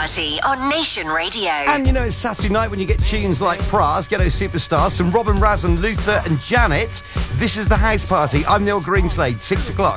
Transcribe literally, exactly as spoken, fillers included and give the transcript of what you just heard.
Party on Nation Radio. And you know, it's Saturday night when you get tunes like Pras, Ghetto Superstars, from Robin, Raz and Luther and Janet. This is the House Party. I'm Neil Greenslade, six o'clock.